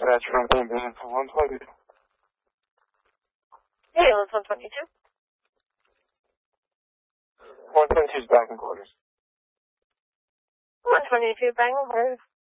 dispatch from ambulance 120. Ambulance 122. 122's back in quarters. 122 back in quarters.